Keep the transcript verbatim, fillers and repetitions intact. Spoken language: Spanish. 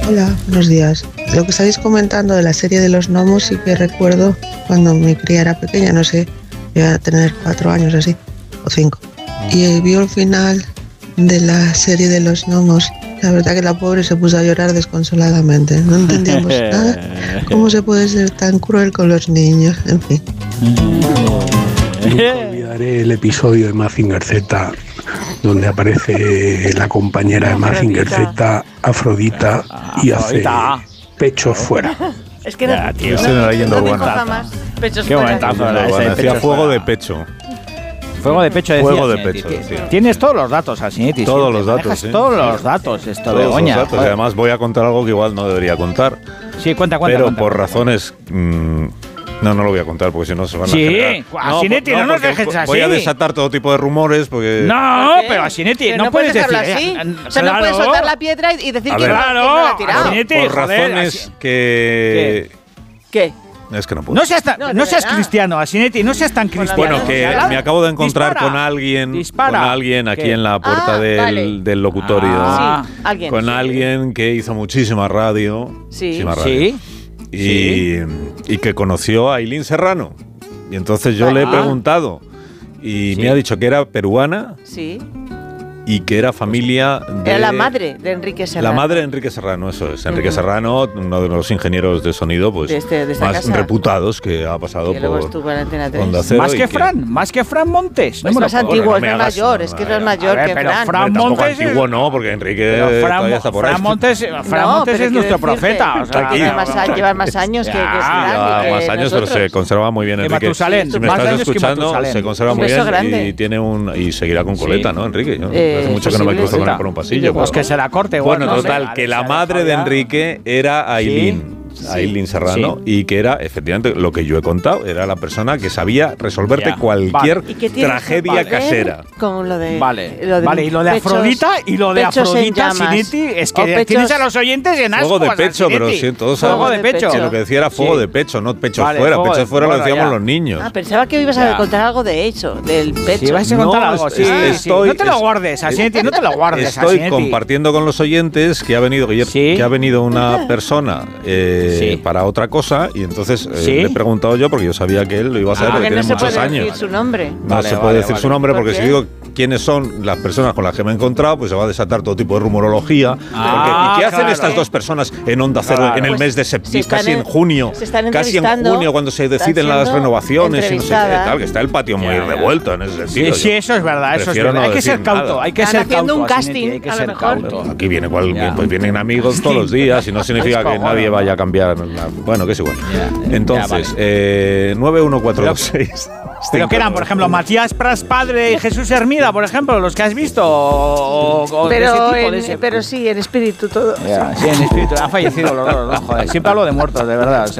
Hola, buenos días. Lo que estáis comentando de la serie de los gnomos sí que recuerdo cuando mi cría era pequeña, no sé, iba a tener cuatro años así, o cinco. Y vio el final de la serie de los gnomos. La verdad que la pobre se puso a llorar desconsoladamente. No entendíamos nada. ¿Cómo se puede ser tan cruel con los niños? En fin. Nunca olvidaré el episodio de Mazinger Z donde aparece la compañera de Mazinger Z, Afrodita, y hace pechos fuera. Es que no, Ya, tío, no, estoy no, leyendo no me buena. coja más. Pechos Qué fuera. momentazo era ese. Decía Pechos fuego fuera. de pecho. Fuego de pecho, decía. Fuego de Sinetti. pecho, decía. Tienes todos los datos, Asinetti. Todos siempre los datos, manejas sí. Todos los datos, esto, Todos Begoña. los datos. Y además voy a contar algo que igual no debería contar. Sí, cuenta, cuenta. Pero cuenta, por cuenta. razones... mmm, no, no lo voy a contar porque si no se van a Sí, generar. Asinetti, no nos porque dejes así. Voy a desatar todo tipo de rumores porque... No, ¿Por qué? pero Asinetti, Pero no, no puedes puedes decir... dejarlo así. eh, O sea, no claro. puedes soltar la piedra y y decir A que ver. no, que no la Claro, ha tirado. Asinetti, por joder, razones Asi- que... ¿Qué? Es que no puedo. No seas, tan- No, de no seas verdad. cristiano, Asinetti, no seas tan cristiano. Bueno, que Dispara. me acabo de encontrar Dispara. con alguien, Dispara. con alguien aquí ¿Qué? en la puerta Ah, del, vale. del locutorio. Ah. Sí, alguien. Con alguien que hizo muchísima radio. Sí. muchísima radio. Sí. Y, y que conoció a Ailín Serrano. Y entonces yo le he Ah. preguntado y Sí. me ha dicho que era peruana Sí. y que era familia de... Era la madre de Enrique Serrano. La madre de Enrique Serrano, eso es. Enrique Ujú. Serrano, uno de los ingenieros de sonido pues De este- de esta más casa. reputados que ha pasado Que luego por estuvo en Antena tres. Onda Cero Más y que Fran, más que Fran Montes. No Es me lo más puedo antiguo, no es me más hagas- mayor, no, es que no, es más no, mayor a ver, que pero Fran. Fran Tampoco Montes es- antiguo no, porque Enrique Pero Fran, todavía está por ahí. Fran Montes, Fran No, Montes pero es nuestro quiero decirte profeta. O sea, que tiene más, no, lleva más años que, que Ya, Fran. Lleva y que más años, pero se nosotros. conserva muy bien Que Enrique. Matusalén, Si me más estás años que escuchando, Matusalén. se conserva Un muy beso bien grande. y tiene un y seguirá con Sí. coleta, ¿no, Enrique? Yo, Eh, hace mucho que no me posible, cruzo con sí. él por un pasillo. Pues pero- que se la corte igual. Bueno, ¿no? total, Hombre, que la se la madre de sabía. Enrique era Ailín. Ailín Serrano, Sí. y que era, efectivamente, lo que yo he contado, era la persona que sabía resolverte Ya. cualquier ¿Y qué tiene tragedia que ver casera. Con lo de. Vale, lo de vale, y lo de pechos- Afrodita, y lo de pechos en Afrodita, llamas. Sinetti, es que O pechos- tienes a los oyentes en ascuas. Fuego de pecho, pero Sinetti. sí, todos Fuego sabemos de pecho. que lo que decía era fuego Sí. de pecho, no pechos Vale, fuera. fuego de- Pechos fuera lo bueno, decíamos ya. los niños. Ah, pensaba que ibas Ya. a contar algo de eso, del pecho. Si vais a No, contar algo, es- sí, es- sí. estoy- No te lo es- guardes, Asinetti, no te lo guardes, Estoy Asinetti. compartiendo con los oyentes que ha venido ayer, Sí. que ha venido una persona eh, Sí. para otra cosa y entonces eh, Sí. le he preguntado yo porque yo sabía que él lo iba a saber Ah, porque que no tiene se muchos puede años. decir su nombre. No Vale, se vale, puede decir vale. su nombre ¿Por porque qué? si digo quiénes son las personas con las que me he encontrado, pues se va a desatar todo tipo de rumorología. Ah, Porque, ¿y qué hacen claro. estas dos personas en Onda Cero Claro. en el Pues mes de se septiembre, están casi en en- junio? se están Casi en entrevistando, junio cuando se están deciden las siendo renovaciones y no sé qué entrevistadas. tal, que está el patio muy Ya, ya. revuelto en ese Sí, sentido. sí, Yo eso es verdad, eso es prefiero verdad. no Hay que ser decir cauto, nada. hay que Están ser haciendo cauto. un casting, Asinetti, hay que a lo ser mejor. cauto. Aquí viene cual, Ya. pues vienen amigos todos los días y no significa que nadie vaya a cambiar. la- bueno, que es igual. Ya, Entonces, ya, vale. eh, nueve uno cuatro dos seis. Pero que eran, por ejemplo, Matías Pras padre y Jesús Hermida, por ejemplo, los que has visto, o, o de ese Pero, tipo, en- de ese- pero sí, en espíritu todo. Ya, sí, en espíritu, han fallecido los dos, ¿no? Joder, siempre hablo de muertos, de verdad. O sea,